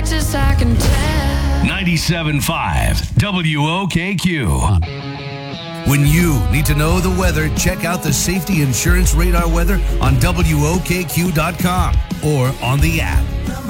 Texas, I can tell. 97.5 WOKQ. When you need to know the weather, check out the Safety Insurance Radar weather on WOKQ.com or on the app.